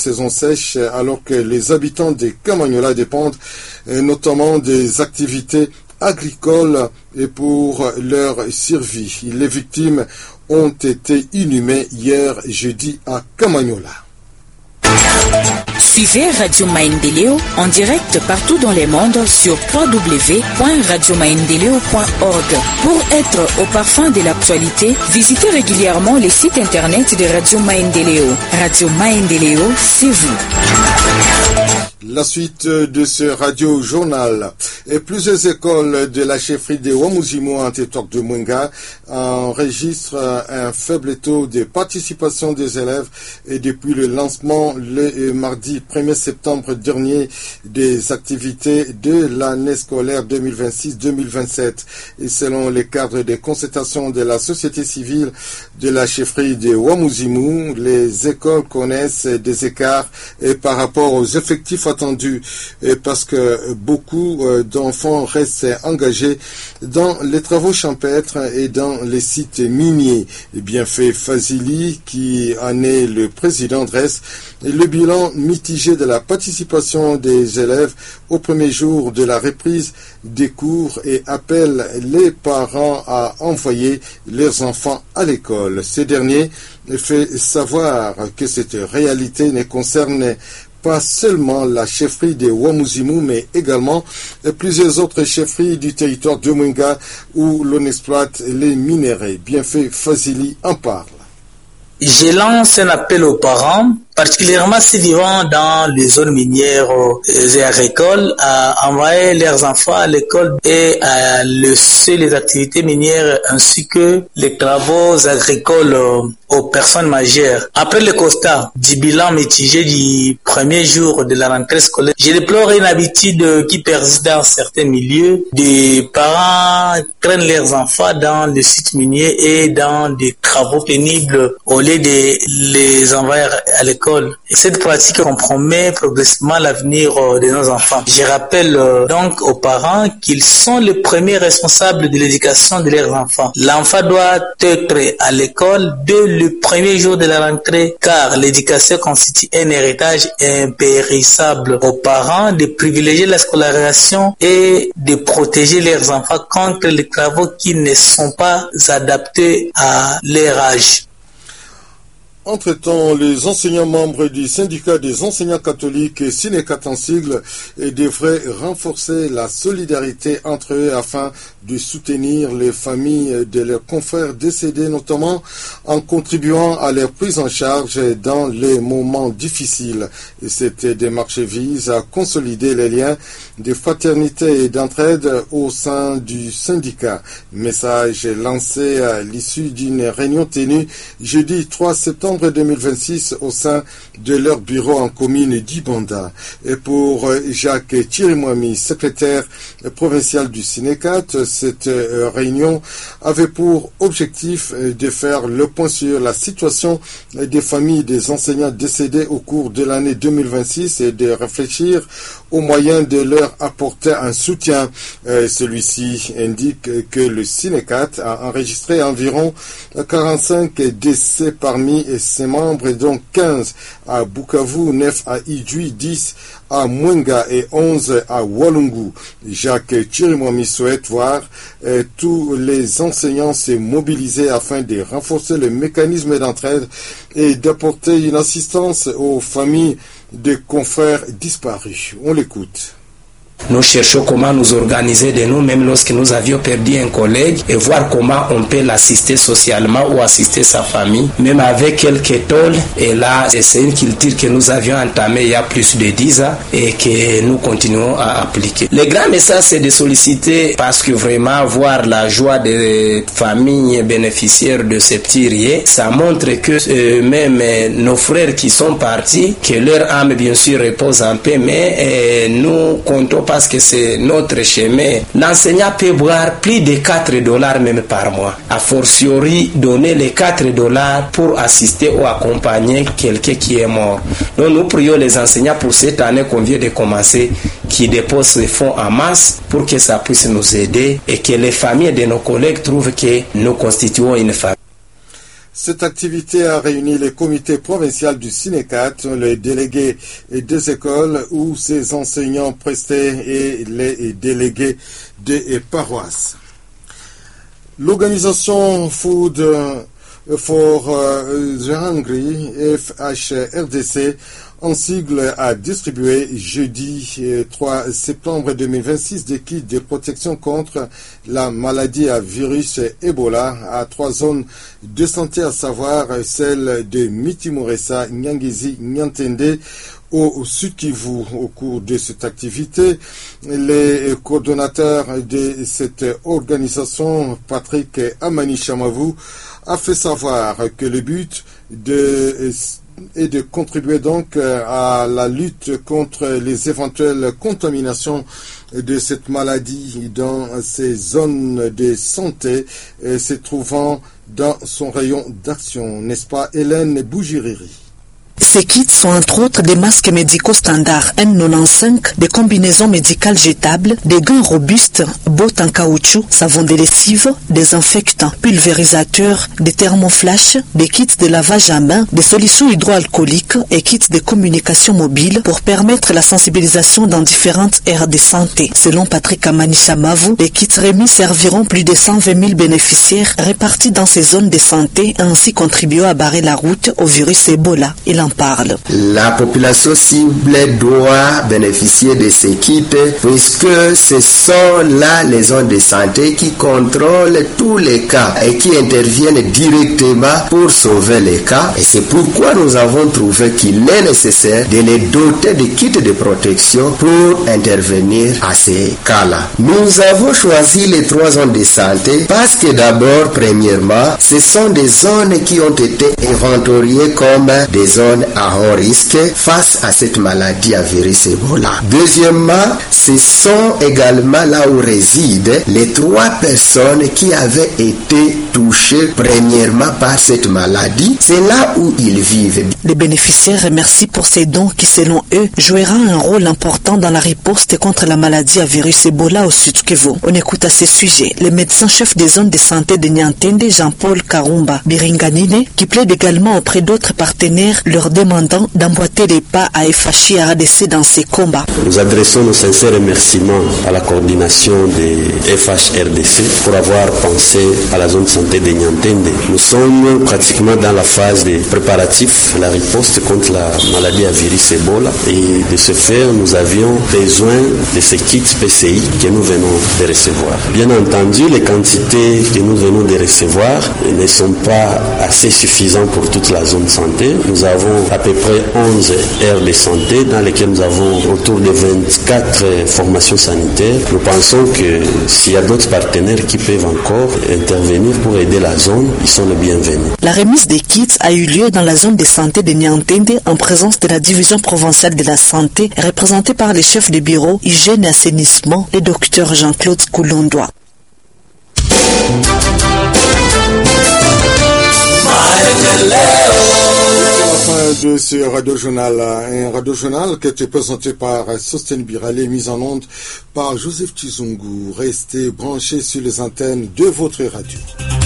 saison sèche alors que les habitants de Kamanyola dépendent notamment des activités agricoles et pour leur survie. Les victimes ont été inhumées hier jeudi à Kamanyola. Suivez Radio Maendeleo en direct partout dans le monde sur www.radiomaendeleo.org. Pour être au parfum de l'actualité, visitez régulièrement les sites internet de Radio Maendeleo. Radio Maendeleo, c'est vous. La suite de ce radio-journal. Et plusieurs écoles de la chefferie de Wamouzimu en territoire de Mwenga enregistrent un faible taux de participation des élèves et depuis le lancement le mardi 1er septembre dernier des activités de l'année scolaire 2026-2027. Et selon les cadres de concertation de la société civile de la chefferie de Wamouzimu, les écoles connaissent des écarts et par rapport aux effectifs attendus parce que beaucoup d'enfants restent engagés dans les travaux champêtres et dans les sites miniers. Bienfait Fazili, qui en est le président, dresse le bilan mitigé de la participation des élèves au premier jour de la reprise des cours et appelle les parents à envoyer leurs enfants à l'école. Ce dernier fait savoir que cette réalité ne concerne pas seulement la chefferie de Wamouzimu, mais également plusieurs autres chefferies du territoire de Mwenga où l'on exploite les minerais. Bienfait Fazili en parle. Je lance un appel aux parents, particulièrement ceux vivant dans les zones minières et agricoles, à envoyer leurs enfants à l'école et à laisser les activités minières ainsi que les travaux agricoles aux personnes majeures. Après le constat du bilan mitigé du premier jour de la rentrée scolaire, je déplore une habitude qui persiste dans certains milieux. Des parents traînent leurs enfants dans les sites miniers et dans des travaux pénibles au lieu de les envoyer à l'école. Et cette pratique compromet progressivement l'avenir de nos enfants. Je rappelle donc aux parents qu'ils sont les premiers responsables de l'éducation de leurs enfants. L'enfant doit être à l'école dès le premier jour de la rentrée, car l'éducation constitue un héritage impérissable aux parents de privilégier la scolarisation et de protéger leurs enfants contre les travaux qui ne sont pas adaptés à leur âge. Entre-temps, les enseignants membres du syndicat des enseignants catholiques Sinecat en sigle devraient renforcer la solidarité entre eux afin de soutenir les familles de leurs confrères décédés, notamment en contribuant à leur prise en charge dans les moments difficiles. Et cette démarche vise à consolider les liens de fraternité et d'entraide au sein du syndicat. Message lancé à l'issue d'une réunion tenue jeudi 3 septembre 2026 au sein de leur bureau en commune d'Ibanda. Et pour Jacques Chirimwami, secrétaire provincial du Sinecat, cette réunion avait pour objectif de faire le point sur la situation des familles des enseignants décédés au cours de l'année 2026 et de réfléchir aux moyens de leur apporter un soutien. Celui-ci indique que le Sinecat a enregistré environ 45 décès parmi ses membres, dont 15 à Bukavu, 9 à Idjui, 10 à Mwenga et 11 à Walungu. Jacques Chirimwami souhaite voir tous les enseignants se mobiliser afin de renforcer le mécanisme d'entraide et d'apporter une assistance aux familles des confrères disparus. On l'écoute. Nous cherchons comment nous organiser de nous, même lorsque nous avions perdu un collègue, et voir comment on peut l'assister socialement ou assister sa famille, même avec quelques tôles. Et là, c'est une culture que nous avions entamée il y a plus de 10 ans et que nous continuons à appliquer. Le grand message, c'est de solliciter, parce que vraiment, voir la joie des familles bénéficiaires de ces petits riens, ça montre que même nos frères qui sont partis, que leur âme, bien sûr, repose en paix, mais nous comptons parce que c'est notre chemin. L'enseignant peut boire plus de $4 même par mois. A fortiori, donner les $4 pour assister ou accompagner quelqu'un qui est mort. Donc nous prions les enseignants pour cette année qu'on vient de commencer, qui déposent les fonds en masse pour que ça puisse nous aider et que les familles de nos collègues trouvent que nous constituons une famille. Cette activité a réuni les comités provinciaux du Sinecat, les délégués des écoles où ces enseignants prestaient et les délégués des paroisses. L'organisation Food for the Hungry, FHRDC, en sigle, a distribué jeudi 3 septembre 2026 des kits de protection contre la maladie à virus Ebola à 3 zones de santé, à savoir celle de Mitimuresa, Nyangizi, Nyantende, au Sud Kivu. Au cours de cette activité, les coordonnateurs de cette organisation, Patrick Amani Chamavu, a fait savoir que le but est de contribuer donc à la lutte contre les éventuelles contaminations de cette maladie dans ces zones de santé se trouvant dans son rayon d'action. N'est-ce pas, Hélène Bougiriri? Ces kits sont entre autres des masques médicaux standards N95, des combinaisons médicales jetables, des gants robustes, bottes en caoutchouc, savon de lessive, désinfectants, pulvérisateurs, des thermoflash, des kits de lavage à main, des solutions hydroalcooliques et kits de communication mobile pour permettre la sensibilisation dans différentes aires de santé. Selon Patrick Amani Chamavu, les kits remis serviront plus de 120 000 bénéficiaires répartis dans ces zones de santé, ainsi contribuant à barrer la route au virus Ebola. Il en parle. La population cible doit bénéficier de ces kits puisque ce sont là les zones de santé qui contrôlent tous les cas et qui interviennent directement pour sauver les cas. Et c'est pourquoi nous avons trouvé qu'il est nécessaire de les doter de kits de protection pour intervenir à ces cas-là. Nous avons choisi les 3 zones de santé parce que d'abord, premièrement, ce sont des zones qui ont été inventoriées comme des zones à haut risque face à cette maladie à virus Ebola. Deuxièmement, ce sont également là où résident les 3 personnes qui avaient été touchées premièrement par cette maladie. C'est là où ils vivent. Les bénéficiaires remercient pour ces dons qui, selon eux, jouera un rôle important dans la riposte contre la maladie à virus Ebola au Sud Kivu. On écoute à ce sujet le médecin-chef des zones de santé de Nyantende, Jean-Paul Karumba Biringanine, qui plaide également auprès d'autres partenaires leur demandant d'emboîter les pas à FHRDC dans ces combats. Nous adressons nos sincères remerciements à la coordination des FHRDC pour avoir pensé à la zone de santé de Nyantende. Nous sommes pratiquement dans la phase des préparatifs, la riposte contre la maladie à virus Ebola, et de ce faire, nous avions besoin de ces kits PCI que nous venons de recevoir. Bien entendu, les quantités que nous venons de recevoir ne sont pas assez suffisantes pour toute la zone de santé. Nous avons à peu près 11 aires de santé dans lesquelles nous avons autour de 24 formations sanitaires. Nous pensons que s'il y a d'autres partenaires qui peuvent encore intervenir pour aider la zone, ils sont les bienvenus. La remise des kits a eu lieu dans la zone de santé de Nyantende en présence de la division provinciale de la santé représentée par les chefs de bureau hygiène et assainissement, le docteur Jean-Claude Koulondoa. De ce radio-journal, un radio-journal qui était présenté par Sosten Birale, mis en onde par Joseph Tizungu. Restez branchés sur les antennes de votre radio.